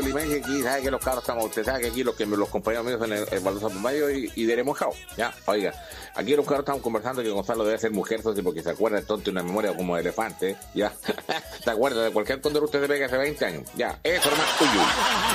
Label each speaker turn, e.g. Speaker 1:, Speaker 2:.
Speaker 1: Limeña, aquí sabe que los carros estamos, usted sabe que aquí los compañeros míos en el Baldosa Pumayo y de Mojado, ya, oiga, aquí los carros estamos conversando que Gonzalo debe ser mujer, socio, porque se acuerda el tonto y una memoria como de elefante, ya, ¿te acuerdas de cualquier cóndor usted se pega hace 20 años? Ya, eso hermano, uy.